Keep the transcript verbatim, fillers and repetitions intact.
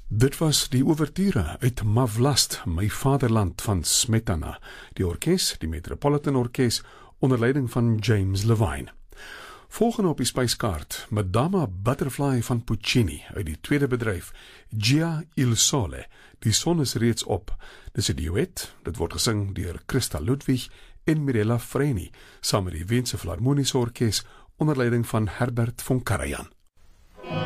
Dit was die ouverture uit Mavlast, My Vaderland van Smetana, die orkes, die Metropolitan Orkes, onder leiding van James Levine. Volgende op die spyskaart, Madama Butterfly van Puccini, uit die tweede bedryf, Gia il Sole, Die son is reeds op. Dis 'n duet, dit word gesing deur Christa Ludwig en Mirella Freni, saam met die Weense Filharmoniese Orkes, onder leiding van Herbert von Karajan.